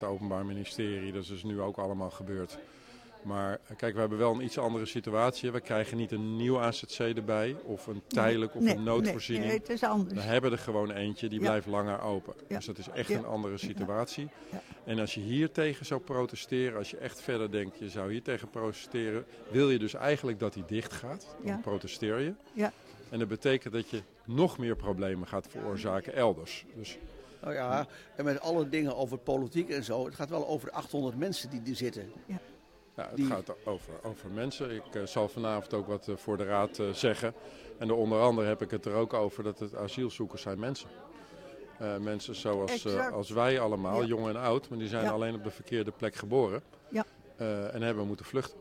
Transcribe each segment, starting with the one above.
het Openbaar Ministerie. Dat is dus nu ook allemaal gebeurd. Maar kijk, we hebben wel een iets andere situatie. We krijgen niet een nieuw AZC erbij of een tijdelijk of een noodvoorziening. Nee, het is anders. We hebben er gewoon eentje, die blijft langer open. Ja. Dus dat is echt een andere situatie. Ja. En als je hier tegen zou protesteren, als je echt verder denkt, je zou hier tegen protesteren, wil je dus eigenlijk dat die dicht gaat. Dan protesteer je. Ja. En dat betekent dat je nog meer problemen gaat veroorzaken elders. Dus Nou ja, en met alle dingen over politiek en zo, het gaat wel over 800 mensen die er zitten. Ja. Ja, het gaat over mensen. Ik zal vanavond ook wat voor de raad zeggen. En onder andere heb ik het er ook over dat het asielzoekers zijn mensen. Mensen zoals als wij allemaal, jong en oud, maar die zijn alleen op de verkeerde plek geboren. Ja. En hebben moeten vluchten.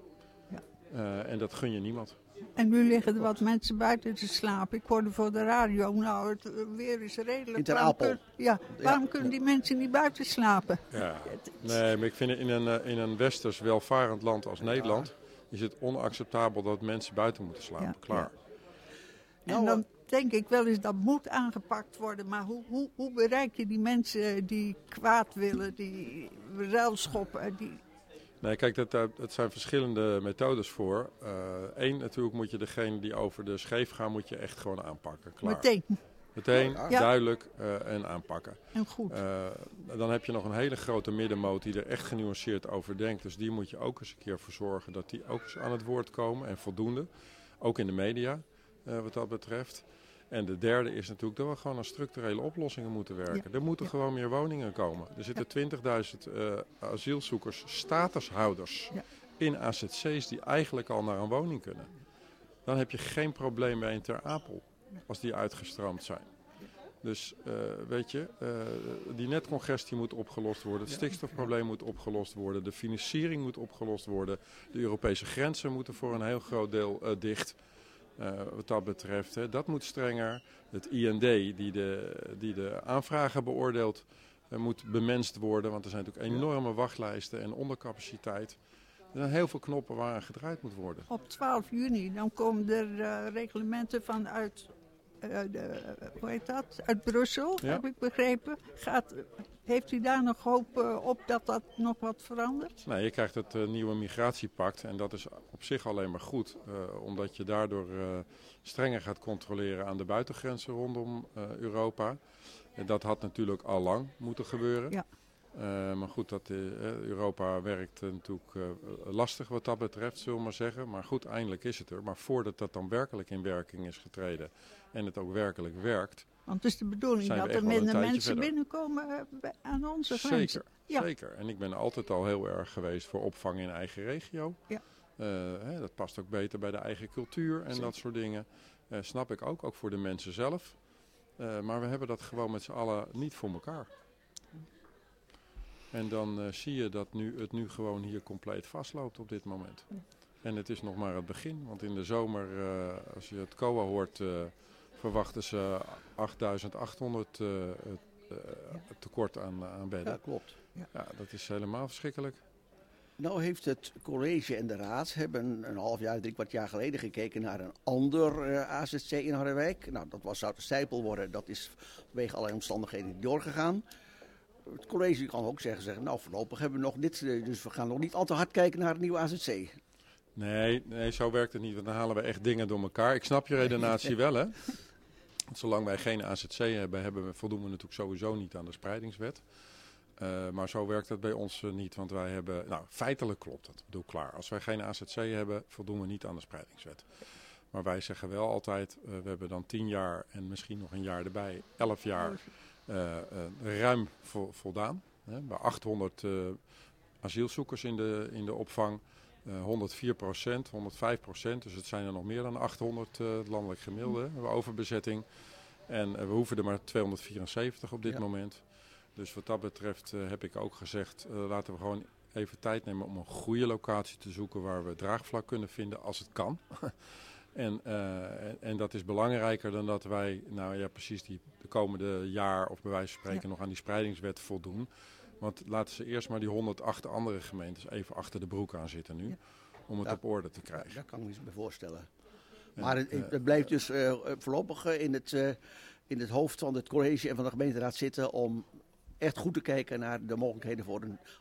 Ja. En dat gun je niemand. En nu liggen er wat mensen buiten te slapen. Ik hoorde voor de radio, nou het weer is redelijk. In Ter Apel. Waarom kunnen die mensen niet buiten slapen? Ja. Nee, maar ik vind in een westers welvarend land als Nederland is het onacceptabel dat mensen buiten moeten slapen. Ja. Klaar. Ja. En dan denk ik wel eens dat moet aangepakt worden. Maar hoe bereik je die mensen die kwaad willen, die ruilschoppen, die... Nee, kijk, het zijn verschillende methodes voor. Eén, natuurlijk moet je degene die over de scheef gaan, moet je echt gewoon aanpakken. Klaar. Meteen, duidelijk en aanpakken. En goed. Dan heb je nog een hele grote middenmoot die er echt genuanceerd over denkt. Dus die moet je ook eens een keer voor zorgen dat die ook eens aan het woord komen en voldoende. Ook in de media, wat dat betreft. En de derde is natuurlijk dat we gewoon aan structurele oplossingen moeten werken. Er moeten gewoon meer woningen komen. Er zitten 20.000 asielzoekers, statushouders in AZC's die eigenlijk al naar een woning kunnen. Dan heb je geen probleem bij in Ter Apel als die uitgestroomd zijn. Dus weet je, die netcongestie moet opgelost worden. Het stikstofprobleem moet opgelost worden. De financiering moet opgelost worden. De Europese grenzen moeten voor een heel groot deel dicht. Wat dat betreft, dat moet strenger. Het IND die de aanvragen beoordeelt moet bemenst worden. Want er zijn natuurlijk enorme wachtlijsten en ondercapaciteit. Er zijn heel veel knoppen waar gedraaid moet worden. Op 12 juni dan komen er reglementen vanuit uit Brussel, heb ik begrepen. Heeft u daar nog hoop op dat nog wat verandert? Nee, je krijgt het nieuwe migratiepact en dat is op zich alleen maar goed. Omdat je daardoor strenger gaat controleren aan de buitengrenzen rondom Europa. Dat had natuurlijk al lang moeten gebeuren. Ja. Maar goed, Europa werkt natuurlijk lastig wat dat betreft, zullen we maar zeggen. Maar goed, eindelijk is het er. Maar voordat dat dan werkelijk in werking is getreden en het ook werkelijk werkt... Want het is de bedoeling dat er minder mensen binnenkomen aan onze grenzen. Zeker. En ik ben altijd al heel erg geweest voor opvang in eigen regio. Ja. Dat past ook beter bij de eigen cultuur en dat soort dingen. Snap ik ook voor de mensen zelf. Maar we hebben dat gewoon met z'n allen niet voor elkaar. En dan zie je dat het nu gewoon hier compleet vastloopt op dit moment. En het is nog maar het begin. Want in de zomer, als je het COA hoort, verwachten ze 8.800 tekort aan bedden. Ja, klopt. Ja, dat is helemaal verschrikkelijk. Nou heeft het college en de raad hebben een half jaar, 3/4 jaar geleden gekeken naar een ander AZC in Harderwijk. Nou, dat zou de Sijpel worden. Dat is vanwege allerlei omstandigheden niet doorgegaan. Het college kan ook zeggen, nou voorlopig hebben we nog dit, dus we gaan nog niet al te hard kijken naar het nieuwe AZC. Nee, zo werkt het niet, want dan halen we echt dingen door elkaar. Ik snap je redenatie wel, hè. Want zolang wij geen AZC hebben, voldoen we natuurlijk sowieso niet aan de spreidingswet. Maar zo werkt het bij ons niet, want wij hebben, nou feitelijk klopt dat, bedoel klaar. Als wij geen AZC hebben, voldoen we niet aan de spreidingswet. Maar wij zeggen wel altijd, we hebben dan 10 jaar en misschien nog een jaar erbij, 11 jaar ruim voldaan. Bij 800 asielzoekers in de opvang, 104%, 105%, dus het zijn er nog meer dan 800 landelijk gemiddelde. We hebben overbezetting en we hoeven er maar 274 op dit moment. Dus wat dat betreft heb ik ook gezegd, laten we gewoon even tijd nemen om een goede locatie te zoeken waar we draagvlak kunnen vinden als het kan. En dat is belangrijker dan dat wij, precies de komende jaar of bij wijze van spreken nog aan die spreidingswet voldoen. Want laten ze eerst maar die 108 andere gemeentes even achter de broek aan zitten nu, om het op orde te krijgen. Dat kan ik me eens voorstellen. Maar het blijft dus voorlopig in het hoofd van het college en van de gemeenteraad zitten om echt goed te kijken naar de mogelijkheden voor een